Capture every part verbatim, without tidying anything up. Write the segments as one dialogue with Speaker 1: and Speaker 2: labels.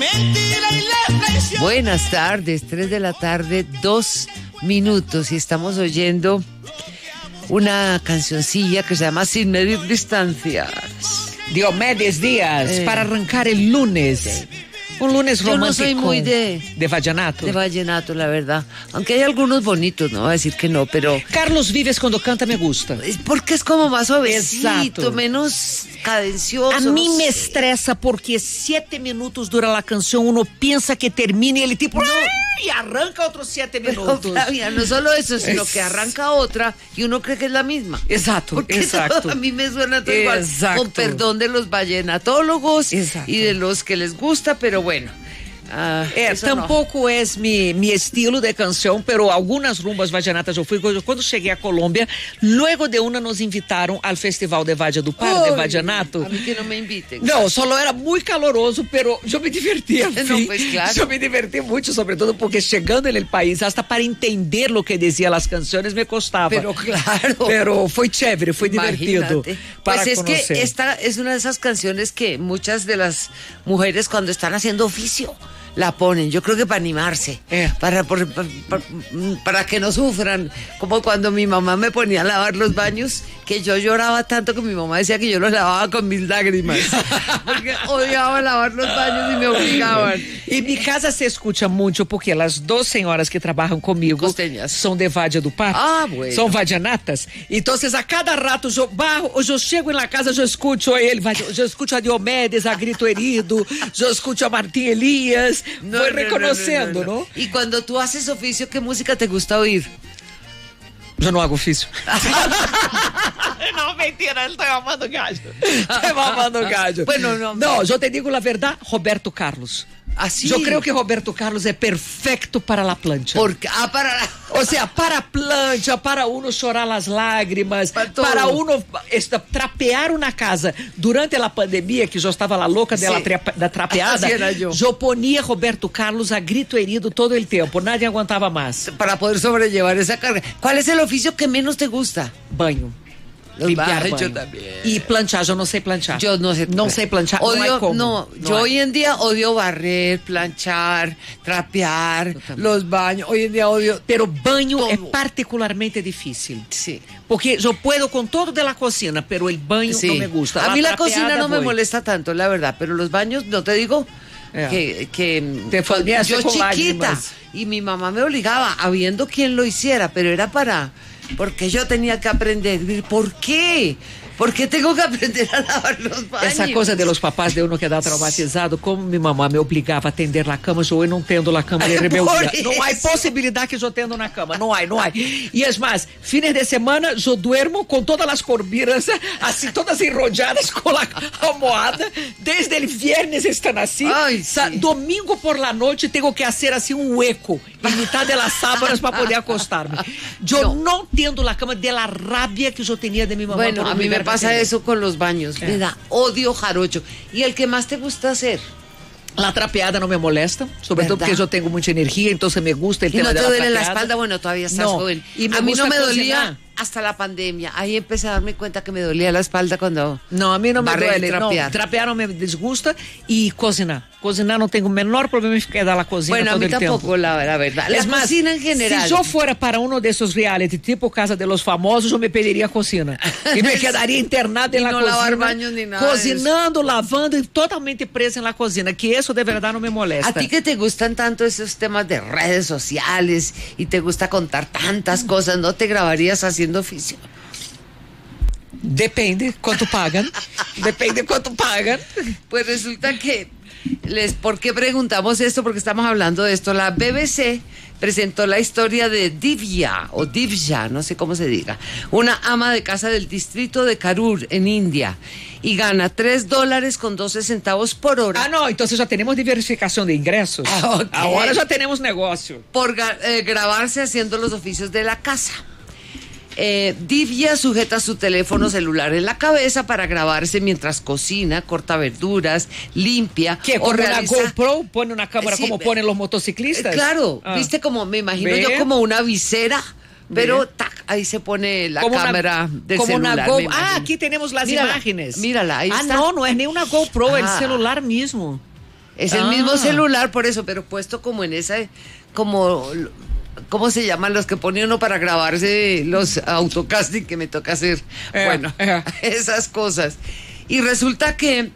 Speaker 1: mentira y la traición.
Speaker 2: Buenas tardes, tres de la tarde, dos minutos y estamos oyendo una cancioncilla que se llama Sin Medir Distancias.
Speaker 3: Diomedes Díaz,
Speaker 2: Eh.
Speaker 3: para arrancar el lunes.
Speaker 2: Sí.
Speaker 3: Un lunes
Speaker 2: Yo no
Speaker 3: romántico.
Speaker 2: soy muy de-
Speaker 3: de vallenato.
Speaker 2: De vallenato, la verdad. Aunque hay algunos bonitos, no voy a decir que no, pero
Speaker 3: Carlos Vives cuando canta me gusta.
Speaker 2: es porque es como más suavecito,
Speaker 3: Exacto.
Speaker 2: menos cadencioso.
Speaker 3: A mí
Speaker 2: no
Speaker 3: me
Speaker 2: sé.
Speaker 3: estresa porque siete minutos dura la canción, uno piensa que termina y ele tipo y arranca otros siete
Speaker 2: Pero,
Speaker 3: minutos.
Speaker 2: Flavia, no solo eso, sino
Speaker 3: Es-
Speaker 2: que arranca otra y uno cree que es la misma.
Speaker 3: Exacto,
Speaker 2: Porque
Speaker 3: exacto.
Speaker 2: todo a mí me suena todo igual.
Speaker 3: Exacto.
Speaker 2: Con perdón de los vallenatólogos
Speaker 3: Exacto.
Speaker 2: y de los que les gusta, pero bueno. Ah,
Speaker 3: É,
Speaker 2: eso no.
Speaker 3: tampouco é mi, mi estilo de canção, pero algumas rumbas vallenatas eu fui. Quando cheguei à Colômbia, luego de uma nos invitaram ao Festival de Valle do Par, de
Speaker 2: Uy,
Speaker 3: vallenato.
Speaker 2: A mí que no me inviten.
Speaker 3: Não, solo era muito caloroso, pero eu me diverti, al
Speaker 2: No,
Speaker 3: fin.
Speaker 2: pues claro.
Speaker 3: Eu me diverti muito, sobretudo porque chegando no país, hasta para entender o que diziam as canções me costava.
Speaker 2: Pero claro.
Speaker 3: Pero foi chévere, foi divertido.
Speaker 2: Imagínate.
Speaker 3: Para
Speaker 2: Pues es
Speaker 3: conocer.
Speaker 2: que esta es una de esas canciones que muchas de las mujeres cuando están haciendo oficio la ponen, yo creo que para animarse,
Speaker 3: Eh.
Speaker 2: para, por- para, para, para que no sufran, como cuando mi mamá me ponía a lavar los baños, que yo lloraba tanto que mi mamá decía que yo los lavaba con mis lágrimas, porque odiaba lavar los baños y me obligaban.
Speaker 3: E em casa se escuta muito, porque as duas senhoras que trabalham comigo
Speaker 2: Costeñas.
Speaker 3: são de Valle do Par.
Speaker 2: Ah, bueno.
Speaker 3: São vadianatas. Então, a cada rato, eu, barro, eu chego na casa, eu escuto ele, eu escuto a Diomedes, a Grito Herido, eu escuto a Martim Elias,
Speaker 2: No,
Speaker 3: vou
Speaker 2: no,
Speaker 3: reconhecendo,
Speaker 2: no, no, no.
Speaker 3: não?
Speaker 2: Y cuando tú haces oficio, ¿qué música te gusta oír?
Speaker 3: Eu não hago ofício. Não, mentira, ele tá mamando gajo. Tá mamando gajo.
Speaker 2: Bueno, no.
Speaker 3: Não, eu te digo a verdade, Roberto Carlos.
Speaker 2: Así.
Speaker 3: Eu creio que Roberto Carlos é perfeito para a plancha.
Speaker 2: Porque, ah, para la-
Speaker 3: O sea, para a plancha, para uno chorar as lágrimas,
Speaker 2: Para todo.
Speaker 3: para uno esta, trapear uma casa. Durante a pandemia, que eu estava lá louca dela
Speaker 2: Sí.
Speaker 3: trepa- da trapeada,
Speaker 2: Así era yo.
Speaker 3: eu ponia Roberto Carlos a grito herido todo o tempo. Nadie aguantava mais.
Speaker 2: para poder sobrellevar esa carga. ¿Cuál es el oficio que menos te gusta?
Speaker 3: Banho.
Speaker 2: Los
Speaker 3: Limpiar
Speaker 2: baños,
Speaker 3: banho.
Speaker 2: yo también.
Speaker 3: E planchar, eu não sei planchar.
Speaker 2: Yo no sé.
Speaker 3: Não sei planchar,
Speaker 2: Odio,
Speaker 3: não há como.
Speaker 2: no,
Speaker 3: Não
Speaker 2: yo
Speaker 3: há.
Speaker 2: hoy en día odio barrer, planchar, trapear,
Speaker 3: también.
Speaker 2: los baños. Hoy en día odio.
Speaker 3: Pero banho
Speaker 2: Todo.
Speaker 3: é particularmente difícil.
Speaker 2: Sí.
Speaker 3: Porque eu puedo com todo de la cocina, pero el banho
Speaker 2: Sí.
Speaker 3: não me gusta.
Speaker 2: A mí la
Speaker 3: trapeada
Speaker 2: cocina no me
Speaker 3: voy.
Speaker 2: molesta tanto, la verdad, pero los baños, no te digo
Speaker 3: Ya.
Speaker 2: que, que
Speaker 3: Te podías
Speaker 2: yo
Speaker 3: hacer con
Speaker 2: chiquita
Speaker 3: lágrimas.
Speaker 2: y mi mamá me obligaba, habiendo quien lo hiciera, pero era para, porque yo tenía que aprender. ¿Por qué? ¿Por qué tengo que aprender a lavar los baños?
Speaker 3: Essa coisa de los papás de uno quedar traumatizado, como minha mamãe me obrigava a atender na cama, eu não tendo na cama de rebeldia.
Speaker 2: Por
Speaker 3: Não há
Speaker 2: isso.
Speaker 3: possibilidade que eu tendo na cama, não há, não há. E es mais, fines de semana eu duermo com todas as corbinas, assim, todas enrolladas com a almohada, desde el viernes estão assim.
Speaker 2: Ai,
Speaker 3: Sa-
Speaker 2: sim.
Speaker 3: Domingo por la noite tenho que fazer assim um hueco em mitad de las sábanas para poder acostar-me. Eu não tendo na cama de la rabia que eu tinha de minha mamãe.
Speaker 2: Bueno,
Speaker 3: por
Speaker 2: a mí me
Speaker 3: obligarme
Speaker 2: pasa
Speaker 3: atender.
Speaker 2: eso con los baños. Me da odio jarocho. ¿Y el que más te gusta hacer?
Speaker 3: La trapeada não me molesta, sobretudo
Speaker 2: ¿Verdad?
Speaker 3: porque eu tenho muita energia, então me gusta o
Speaker 2: ¿Y
Speaker 3: tema
Speaker 2: no te
Speaker 3: de la
Speaker 2: duele la
Speaker 3: trapeada.
Speaker 2: espalda? Bueno, todavía estás
Speaker 3: No,
Speaker 2: joven.
Speaker 3: y me
Speaker 2: A mí no
Speaker 3: gusta
Speaker 2: me dolía
Speaker 3: cocinar.
Speaker 2: hasta la pandemia. Ahí empecé a darme cuenta que me dolía la espalda cuando...
Speaker 3: Não, a mim não me
Speaker 2: barrer y
Speaker 3: duele.
Speaker 2: trapear.
Speaker 3: Não, trapear não me desgusta e cozinhar. Cozinhar não tenho o menor problema em ficar na cozinha
Speaker 2: Bueno, a
Speaker 3: todo
Speaker 2: mí
Speaker 3: o tempo.
Speaker 2: tampoco, la, la verdad. La
Speaker 3: Es más,
Speaker 2: cocina en general.
Speaker 3: se eu fora para um desses reality, tipo Casa de los Famosos, eu me pediria a cocina. E me quedaria internada
Speaker 2: Y
Speaker 3: na
Speaker 2: no
Speaker 3: cozinha.
Speaker 2: lavar baños ni nada de
Speaker 3: cozinando, lavando e totalmente presa na cozinha. Que isso de verdade não me molesta.
Speaker 2: A ti que te gustan tanto esos temas de redes sociales y te gusta contar tantas cosas, ¿no te grabarías haciendo oficio?
Speaker 3: Depende quanto pagam. Depende quanto pagam.
Speaker 2: Pues resulta que, les, ¿por qué preguntamos esto? Porque estamos hablando de esto. La B B C presentó la historia de Divya, o Divya, no sé cómo se diga, una ama de casa del distrito de Karur, en India, y gana tres dólares con doce centavos por hora.
Speaker 3: Ah, não, então já temos diversificação de ingressos.
Speaker 2: Ah, ok.
Speaker 3: Agora já temos negócio.
Speaker 2: Por ga- eh, grabarse haciendo los oficios de la casa. Eh, Divya sujeta su teléfono celular en la cabeza para grabarse mientras cocina, corta verduras, limpia
Speaker 3: Que
Speaker 2: o
Speaker 3: como una
Speaker 2: realiza...
Speaker 3: GoPro pone una cámara
Speaker 2: Sí,
Speaker 3: como
Speaker 2: ve-
Speaker 3: ponen los
Speaker 2: Eh,
Speaker 3: motociclistas.
Speaker 2: Claro,
Speaker 3: Ah.
Speaker 2: viste como, me imagino
Speaker 3: Ve.
Speaker 2: yo como una visera, pero
Speaker 3: Ve.
Speaker 2: tac, ahí se pone la
Speaker 3: Como una-
Speaker 2: cámara del
Speaker 3: como
Speaker 2: celular.
Speaker 3: una Go-
Speaker 2: me imagino.
Speaker 3: Ah, aquí tenemos las
Speaker 2: Mírala,
Speaker 3: imágenes.
Speaker 2: Mírala, ahí
Speaker 3: ah,
Speaker 2: está.
Speaker 3: no, no es ni una GoPro, el
Speaker 2: Ah.
Speaker 3: celular mismo.
Speaker 2: Es el
Speaker 3: Ah.
Speaker 2: mismo celular, por eso, pero puesto como en esa, como, ¿cómo se llaman los que pone uno para grabarse los autocasting que me toca hacer?
Speaker 3: Eh,
Speaker 2: bueno,
Speaker 3: eh.
Speaker 2: esas cosas. Y resulta que,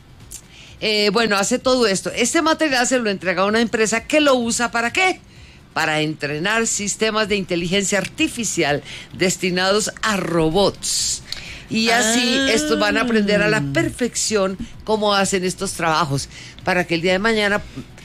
Speaker 2: eh, bueno, hace todo esto. Este material se lo entrega a una empresa que lo usa ¿para qué? Para entrenar sistemas de inteligencia artificial destinados a robots. Y así
Speaker 3: Ah.
Speaker 2: estos van a aprender a la perfección cómo hacen estos trabajos, para que el día de mañana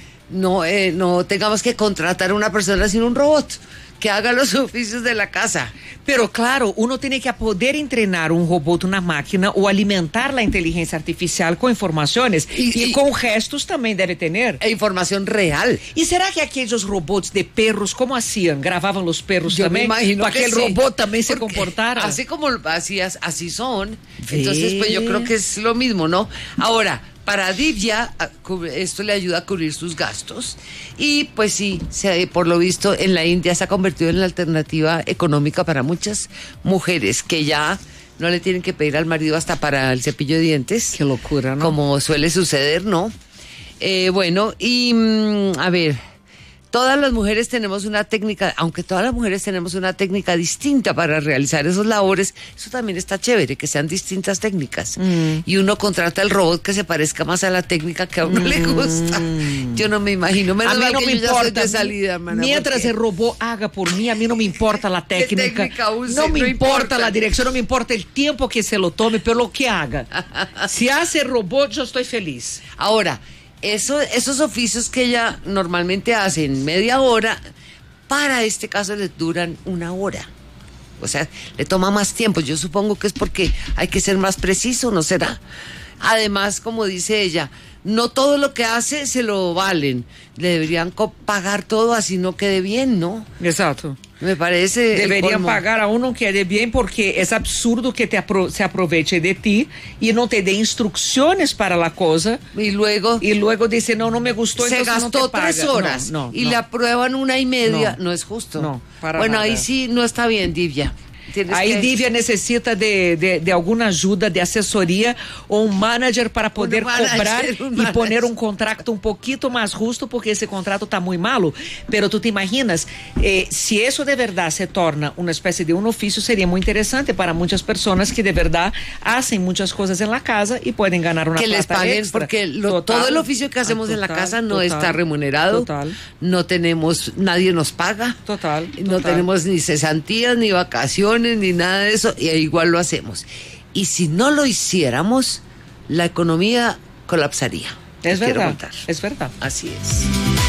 Speaker 2: no, eh, no tengamos que contratar a una persona sino un robot que haga los oficios de la casa.
Speaker 3: Pero claro, uno tiene que poder entrenar un robot, una máquina o alimentar la inteligencia artificial con informaciones y,
Speaker 2: Y-
Speaker 3: y
Speaker 2: y-
Speaker 3: con gestos también debe tener.
Speaker 2: E información real.
Speaker 3: ¿Y será que aquellos robots de perros, cómo hacían? ¿Grababan los perros
Speaker 2: Yo
Speaker 3: también?
Speaker 2: me imagino
Speaker 3: para que,
Speaker 2: que
Speaker 3: el
Speaker 2: sí,
Speaker 3: robot también se
Speaker 2: porque
Speaker 3: comportara.
Speaker 2: Así como así, así son.
Speaker 3: Ve.
Speaker 2: Entonces, pues yo creo que es lo mismo, ¿no? Ahora, para Divya, a- cu- esto le ayuda a cubrir sus gastos. Y pues sí, se, por lo visto, en la India se ha convertido en la alternativa económica para muchas mujeres que ya no le tienen que pedir al marido hasta para el cepillo de dientes.
Speaker 3: Qué locura, ¿no?
Speaker 2: Como suele suceder, ¿no? Eh, bueno, y mm, a ver, todas las mujeres tenemos una técnica, aunque todas las mujeres tenemos una técnica distinta para realizar esos labores, eso también está chévere, que sean distintas técnicas.
Speaker 3: Mm.
Speaker 2: Y uno contrata el robot que se parezca más a la técnica que a uno le gusta. Yo no me imagino, menos
Speaker 3: A mí
Speaker 2: mal
Speaker 3: no
Speaker 2: que
Speaker 3: me
Speaker 2: yo ya soy
Speaker 3: importa.
Speaker 2: de salida, hermana.
Speaker 3: Mientras
Speaker 2: porque-
Speaker 3: el robot haga por mí, a mí no me importa la
Speaker 2: ¿Qué
Speaker 3: técnica.
Speaker 2: técnica use?
Speaker 3: No me
Speaker 2: No
Speaker 3: importa,
Speaker 2: importa.
Speaker 3: la dirección, no me importa el tiempo que se lo tome, pero lo que haga. Si hace el robot, yo estoy feliz.
Speaker 2: Ahora, eso, esos oficios que ella normalmente hace en media hora, para este caso les duran una hora. O sea, le toma más tiempo. Yo supongo que es porque hay que ser más preciso, ¿no será? Además, como dice ella, no todo lo que hace se lo valen. Le deberían co- pagar todo así no quede bien, ¿no?
Speaker 3: Exacto.
Speaker 2: Me parece. el
Speaker 3: Deberían
Speaker 2: colmo.
Speaker 3: pagar a uno que dé bien porque es absurdo que te apro- se aproveche de ti y no te dé instrucciones para la cosa
Speaker 2: Y luego.
Speaker 3: y luego dice, no, no me gustó,
Speaker 2: se
Speaker 3: entonces no te
Speaker 2: gastó
Speaker 3: paga.
Speaker 2: tres horas
Speaker 3: No, no,
Speaker 2: y
Speaker 3: no.
Speaker 2: le aprueban una y media, no,
Speaker 3: No.
Speaker 2: es justo.
Speaker 3: No, para
Speaker 2: bueno,
Speaker 3: nada.
Speaker 2: ahí sí no está bien, Divya. Tienes
Speaker 3: Aí
Speaker 2: que-
Speaker 3: Divya necessita de, de, de alguma ajuda, de assessoria ou um manager para poder
Speaker 2: manager,
Speaker 3: cobrar
Speaker 2: um
Speaker 3: e
Speaker 2: manager.
Speaker 3: poner um contrato um pouquinho mais justo, porque esse contrato está muito malo. Pero tu te imaginas, eh, se isso de verdade se torna uma espécie de um ofício, seria muito interessante para muitas pessoas que de verdade hacen muitas coisas en la casa e podem ganhar uma
Speaker 2: que les
Speaker 3: plata
Speaker 2: paguen,
Speaker 3: extra.
Speaker 2: porque lo-
Speaker 3: Total.
Speaker 2: todo el oficio que hacemos
Speaker 3: Ah,
Speaker 2: en la
Speaker 3: total,
Speaker 2: casa no
Speaker 3: total,
Speaker 2: está remunerado,
Speaker 3: Total.
Speaker 2: no tenemos, nadie nos paga,
Speaker 3: Total,
Speaker 2: no
Speaker 3: total.
Speaker 2: tenemos ni cesantías, ni vacaciones, ni nada de eso, y igual lo hacemos. Y si no lo hiciéramos, la economía colapsaría.
Speaker 3: Es
Speaker 2: Te quiero
Speaker 3: verdad,
Speaker 2: contar.
Speaker 3: es verdad.
Speaker 2: Así es.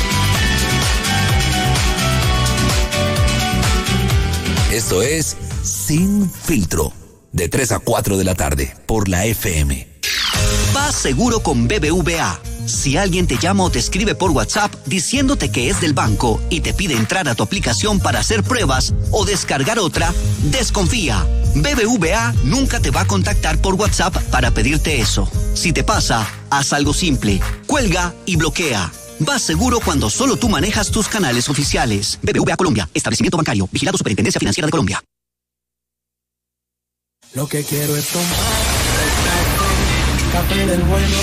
Speaker 4: Esto es Sin Filtro, de tres a cuatro de la tarde, por la F M.
Speaker 5: Vas seguro con B B V A. Si alguien te llama o te escribe por WhatsApp diciéndote que es del banco y te pide entrar a tu aplicación para hacer pruebas o descargar otra, desconfía. B B V A nunca te va a contactar por WhatsApp para pedirte eso. Si te pasa, haz algo simple. Cuelga y bloquea. Vas seguro cuando solo tú manejas tus canales oficiales. B B V A Colombia, establecimiento bancario, vigilado Superintendencia Financiera de Colombia.
Speaker 6: Lo que quiero es tomar café, café del bueno.